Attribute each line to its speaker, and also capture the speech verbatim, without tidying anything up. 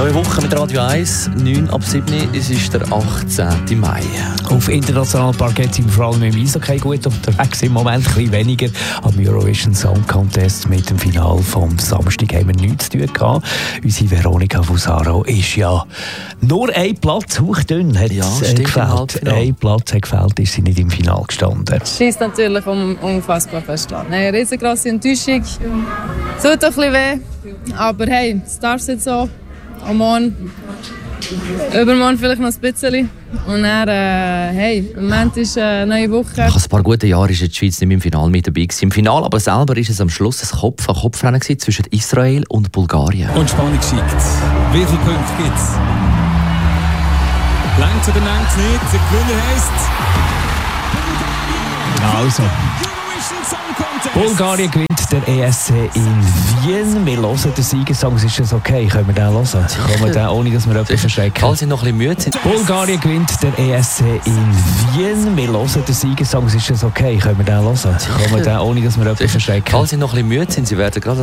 Speaker 1: Neue Woche mit Radio eins, neun ab sieben, es ist der achtzehnten Mai.
Speaker 2: Auf internationalen Parkett sind wir vor allem im Eishockey gut unterwegs, im Moment ein bisschen weniger. Am Eurovision Song Contest mit dem Finale vom Samstag haben wir nichts zu tun gehabt. Unsere Veronika Fusaro ist ja nur ein Platz, hauchdünn, hat
Speaker 1: Ja,
Speaker 2: äh,
Speaker 1: stimmt,
Speaker 2: gefällt. Ein Platz hat gefällt, ist sie nicht im Finale gestanden.
Speaker 3: Schießt natürlich um, unfassbar fest an. Eine riesengroße Enttäuschung. Tut ein bisschen weh. Aber hey, es darf jetzt so. Am Morgen, übermorgen vielleicht noch ein bisschen. Und dann, äh, hey, im Moment ist eine neue Woche.
Speaker 1: Nach ein paar guten Jahren ist die Schweiz nicht mehr im Finale mit dabei gewesen. Im Finale aber selber ist es am Schluss ein Kopf-an-Kopf-Rennen gewesen zwischen Israel und Bulgarien.
Speaker 4: Und Spannung steigt. Wie viele Punkte gibt es? Längt oder längt nicht? Der Gewinner heisst...
Speaker 2: Also, Bulgarien gewinnt der E S C in Wien. Wir hören den Siegersong, ist das okay? Können wir den hören? Können wir den, ohne dass wir jemanden verschrecken?
Speaker 1: Falls Sie noch ein bisschen müde sind.
Speaker 2: Bulgarien gewinnt der E S C in Wien. Wir hören den Siegersong, ist das okay? Können wir den hören? Können wir den, ohne dass wir jemanden verschrecken?
Speaker 1: Falls Sie noch ein bisschen müde sind, Sie werden gerade